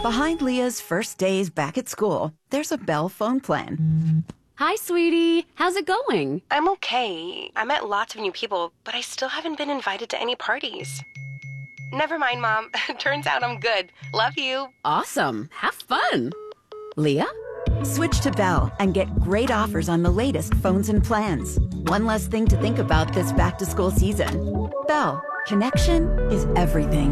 Behind Leah's first days back at school, there's a Bell phone plan. Hi, sweetie. How's it going? I'm okay. I met lots of new people, but I still haven't been invited to any parties. Never mind, Mom. Turns out I'm good. Love you. Awesome. Have fun. Leah? Switch to Bell and get great offers on the latest phones and plans. One less thing to think about this back-to-school season. Bell, connection is everything.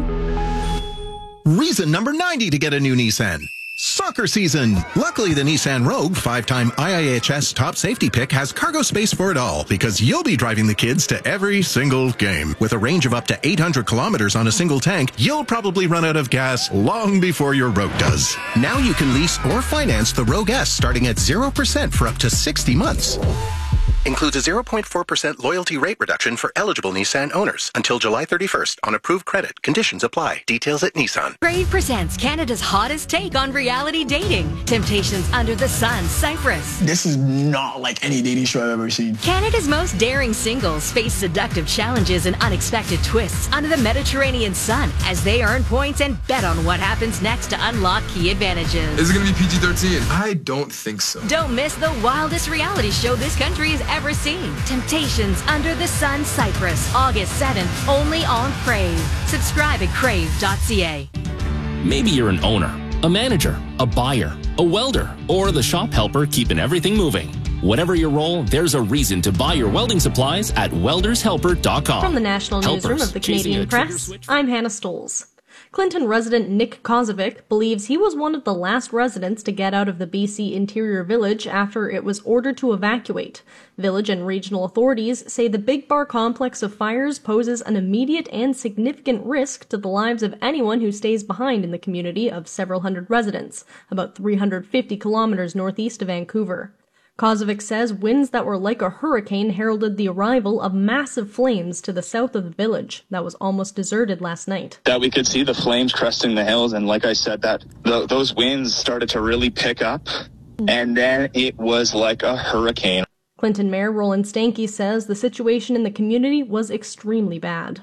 Reason number 90 to get a new Nissan. Soccer season. Luckily, the Nissan Rogue, 5-time IIHS top safety pick, has cargo space for it all because you'll be driving the kids to every single game. With a range of up to 800 kilometers on a single tank, you'll probably run out of gas long before your Rogue does. Now you can lease or finance the Rogue S starting at 0% for up to 60 months. Includes a 0.4% loyalty rate reduction for eligible Nissan owners until July 31st on approved credit. Conditions apply. Details at Nissan. Crave presents Canada's hottest take on reality dating. Temptations Under the Sun, Cyprus. This is not like any dating show I've ever seen. Canada's most daring singles face seductive challenges and unexpected twists under the Mediterranean sun as they earn points and bet on what happens next to unlock key advantages. Is it going to be PG-13? I don't think so. Don't miss the wildest reality show this country has ever seen. Temptations Under the Sun, Cyprus, August 7th, only on Crave. Subscribe at crave.ca. Maybe you're an owner, a manager, a buyer, a welder, or the shop helper keeping everything moving. Whatever your role, there's a reason to buy your welding supplies at weldershelper.com. From the National Newsroom of the Canadian Press, I'm Hannah Stoles. Clinton resident Nick Kozovic believes he was one of the last residents to get out of the BC Interior Village after it was ordered to evacuate. Village and regional authorities say the Big Bar complex of fires poses an immediate and significant risk to the lives of anyone who stays behind in the community of several hundred residents, about 350 kilometers northeast of Vancouver. Kozovic says winds that were like a hurricane heralded the arrival of massive flames to the south of the village that was almost deserted last night. That we could see the flames cresting the hills, and like I said, that those winds started to really pick up, and then it was like a hurricane. Clinton Mayor Roland Stankey says the situation in the community was extremely bad.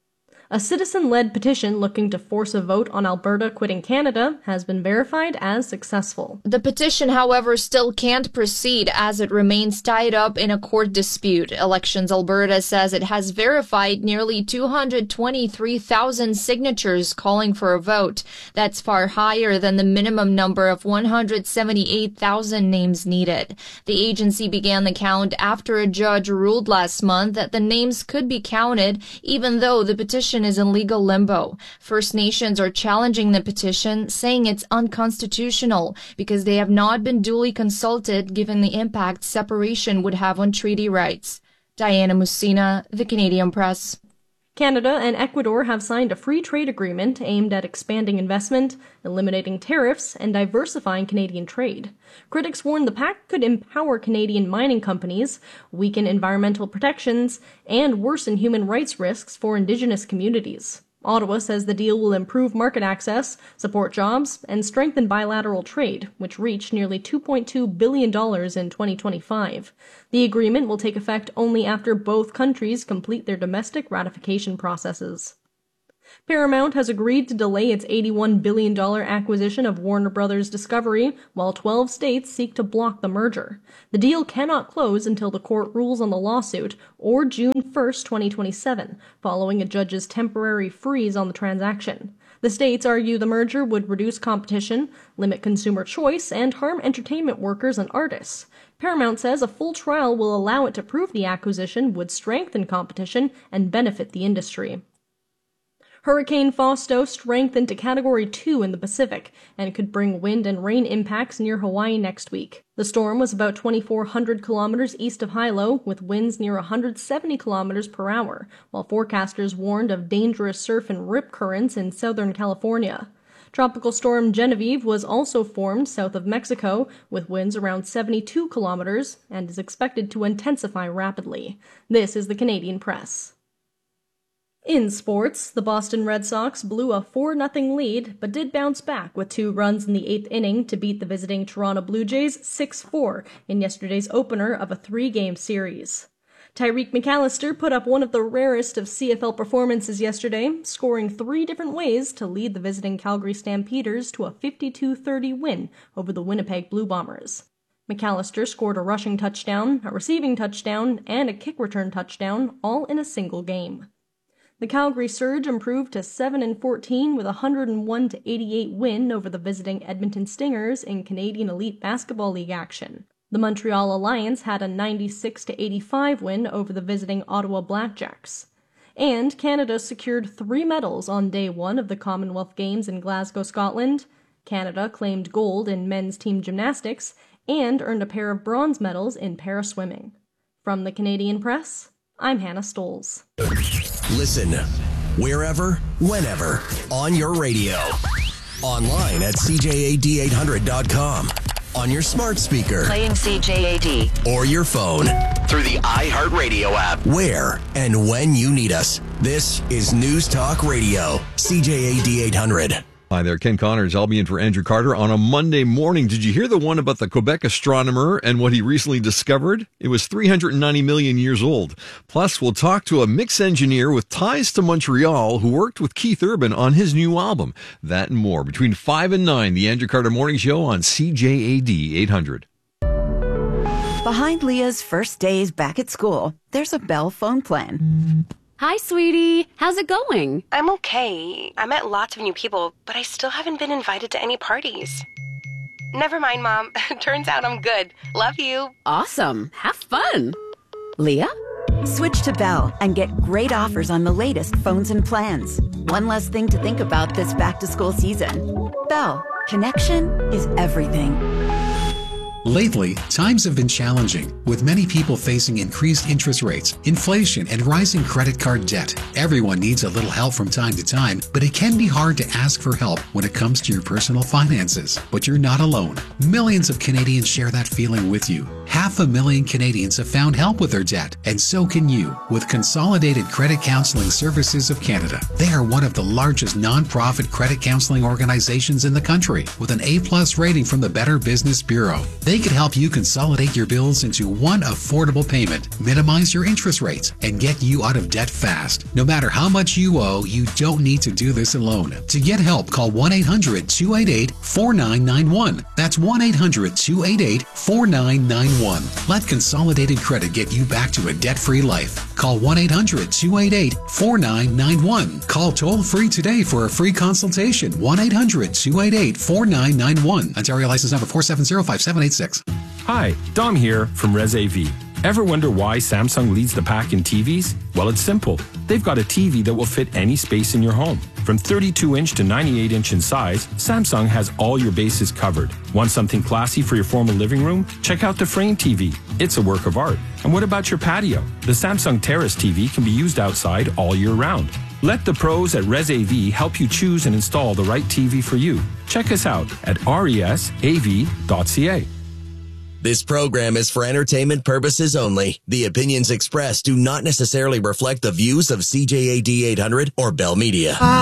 A citizen-led petition looking to force a vote on Alberta quitting Canada has been verified as successful. The petition, however, still can't proceed as it remains tied up in a court dispute. Elections Alberta says it has verified nearly 223,000 signatures calling for a vote. That's far higher than the minimum number of 178,000 names needed. The agency began the count after a judge ruled last month that the names could be counted even though the petition is in legal limbo. First Nations are challenging the petition, saying it's unconstitutional because they have not been duly consulted given the impact separation would have on treaty rights. Diana Musina, The Canadian Press. Canada and Ecuador have signed a free trade agreement aimed at expanding investment, eliminating tariffs, and diversifying Canadian trade. Critics warn the pact could empower Canadian mining companies, weaken environmental protections, and worsen human rights risks for Indigenous communities. Ottawa says the deal will improve market access, support jobs, and strengthen bilateral trade, which reached nearly $2.2 billion in 2025. The agreement will take effect only after both countries complete their domestic ratification processes. Paramount has agreed to delay its $81 billion acquisition of Warner Bros. Discovery, while 12 states seek to block the merger. The deal cannot close until the court rules on the lawsuit, or June 1, 2027, following a judge's temporary freeze on the transaction. The states argue the merger would reduce competition, limit consumer choice, and harm entertainment workers and artists. Paramount says a full trial will allow it to prove the acquisition would strengthen competition and benefit the industry. Hurricane Fausto strengthened to Category 2 in the Pacific and could bring wind and rain impacts near Hawaii next week. The storm was about 2,400 kilometers east of Hilo, with winds near 170 kilometers per hour, while forecasters warned of dangerous surf and rip currents in southern California. Tropical storm Genevieve was also formed south of Mexico, with winds around 72 kilometers, and is expected to intensify rapidly. This is the Canadian Press. In sports, the Boston Red Sox blew a 4-0 lead, but did bounce back with 2 runs in the 8th inning to beat the visiting Toronto Blue Jays 6-4 in yesterday's opener of a 3-game series. Tyreek McAllister put up one of the rarest of CFL performances yesterday, scoring 3 different ways to lead the visiting Calgary Stampeders to a 52-30 win over the Winnipeg Blue Bombers. McAllister scored a rushing touchdown, a receiving touchdown, and a kick return touchdown, all in a single game. The Calgary Surge improved to 7-14 with a 101-88 win over the visiting Edmonton Stingers in Canadian Elite Basketball League action. The Montreal Alliance had a 96-85 win over the visiting Ottawa Blackjacks. And Canada secured 3 medals on day 1 of the Commonwealth Games in Glasgow, Scotland. Canada claimed gold in men's team gymnastics and earned a pair of bronze medals in para-swimming. From the Canadian Press, I'm Hannah Stoles. Listen wherever, whenever, on your radio. Online at CJAD800.com. On your smart speaker. Playing CJAD. Or your phone. Through the iHeartRadio app. Where and when you need us. This is News Talk Radio. CJAD 800. Hi there, Ken Connors. I'll be in for Andrew Carter on a Monday morning. Did you hear the one about the Quebec astronomer and what he recently discovered? It was 390 million years old. Plus, we'll talk to a mix engineer with ties to Montreal who worked with Keith Urban on his new album. That and more between 5 and 9, the Andrew Carter Morning Show on CJAD 800. Behind Leah's first days back at school, there's a Bell phone plan. Hi, sweetie. How's it going? I'm okay. I met lots of new people, but I still haven't been invited to any parties. Never mind, Mom. Turns out I'm good. Love you. Awesome. Have fun. Leah? Switch to Bell and get great offers on the latest phones and plans. One less thing to think about this back-to-school season. Bell. Connection is everything. Lately, times have been challenging, with many people facing increased interest rates, inflation, and rising credit card debt. Everyone needs a little help from time to time, but it can be hard to ask for help when it comes to your personal finances. But you're not alone. Millions of Canadians share that feeling with you. 500,000 Canadians have found help with their debt, and so can you with Consolidated Credit Counseling Services of Canada. They are one of the largest non-profit credit counseling organizations in the country, with an A+ rating from the Better Business Bureau. They can help you consolidate your bills into one affordable payment, minimize your interest rates, and get you out of debt fast. No matter how much you owe, you don't need to do this alone. To get help, call 1-800-288-4991. That's 1-800-288-4991. Let Consolidated Credit get you back to a debt-free life. Call 1-800-288-4991. Call toll-free today for a free consultation. 1-800-288-4991. Ontario license number 4705786. Hi, Dom here from Res AV. Ever wonder why Samsung leads the pack in TVs? Well, it's simple. They've got a TV that will fit any space in your home. From 32-inch to 98-inch in size, Samsung has all your bases covered. Want something classy for your formal living room? Check out the Frame TV. It's a work of art. And what about your patio? The Samsung Terrace TV can be used outside all year round. Let the pros at Res AV help you choose and install the right TV for you. Check us out at resav.ca. This program is for entertainment purposes only. The opinions expressed do not necessarily reflect the views of CJAD 800 or Bell Media.